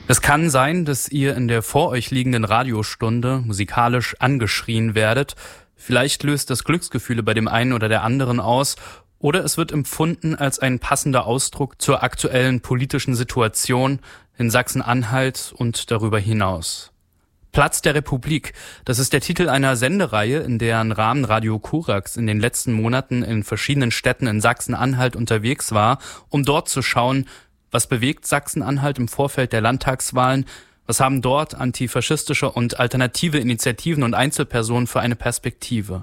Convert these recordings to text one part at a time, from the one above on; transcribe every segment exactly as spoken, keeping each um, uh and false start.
Es kann sein, dass ihr in der vor euch liegenden Radiostunde musikalisch angeschrien werdet. Vielleicht löst das Glücksgefühle bei dem einen oder der anderen aus, oder es wird empfunden als ein passender Ausdruck zur aktuellen politischen Situation in Sachsen-Anhalt und darüber hinaus. Platz der Republik, das ist der Titel einer Sendereihe, in deren Rahmen Radio Korax in den letzten Monaten in verschiedenen Städten in Sachsen-Anhalt unterwegs war, um dort zu schauen, was bewegt Sachsen-Anhalt im Vorfeld der Landtagswahlen, was haben dort antifaschistische und alternative Initiativen und Einzelpersonen für eine Perspektive.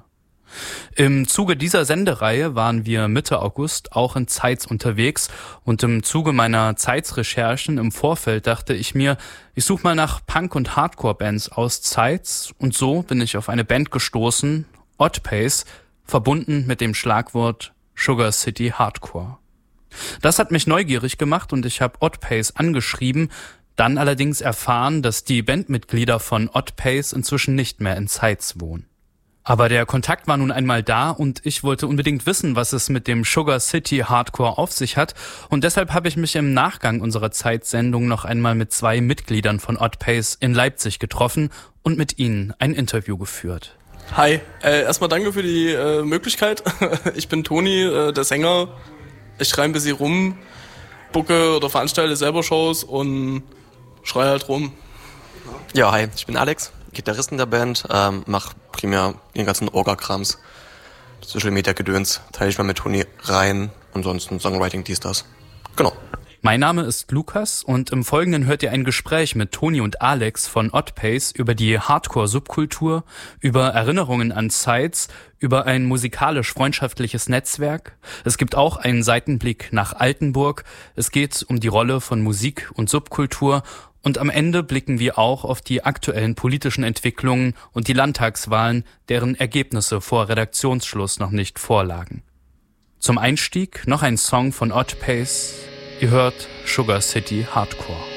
Im Zuge dieser Sendereihe waren wir Mitte August auch in Zeitz unterwegs und im Zuge meiner Zeitz-Recherchen im Vorfeld dachte ich mir, ich suche mal nach Punk- und Hardcore-Bands aus Zeitz und so bin ich auf eine Band gestoßen, Odd Pace, verbunden mit dem Schlagwort Sugar City Hardcore. Das hat mich neugierig gemacht und ich habe Odd Pace angeschrieben, dann allerdings erfahren, dass die Bandmitglieder von Odd Pace inzwischen nicht mehr in Zeitz wohnen. Aber der Kontakt war nun einmal da und ich wollte unbedingt wissen, was es mit dem Sugar City Hardcore auf sich hat und deshalb habe ich mich im Nachgang unserer Zeitsendung noch einmal mit zwei Mitgliedern von Odd Pace in Leipzig getroffen und mit ihnen ein Interview geführt. Hi, äh, erstmal danke für die äh, Möglichkeit. Ich bin Toni, äh, der Sänger. Ich schreie ein bisschen rum, bucke oder veranstalte selber Shows und schreie halt rum. Ja, hi, ich bin Alex, Gitarrist in der Band, ähm, mach primär den ganzen Orga-Krams, Social-Media-Gedöns, teile ich mal mit Toni rein, ansonsten Songwriting, dies, das. Genau. Mein Name ist Lukas und im Folgenden hört ihr ein Gespräch mit Toni und Alex von Odd Pace über die Hardcore-Subkultur, über Erinnerungen an Zeitz, über ein musikalisch-freundschaftliches Netzwerk. Es gibt auch einen Seitenblick nach Altenburg. Es geht um die Rolle von Musik und Subkultur. Und am Ende blicken wir auch auf die aktuellen politischen Entwicklungen und die Landtagswahlen, deren Ergebnisse vor Redaktionsschluss noch nicht vorlagen. Zum Einstieg noch ein Song von Odd Pace. Ihr hört Sugar City Hardcore.